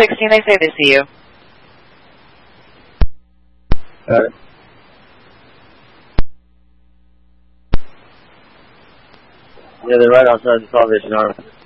16, they say they see you. Alright. Yeah, they're right outside the Salvation Army.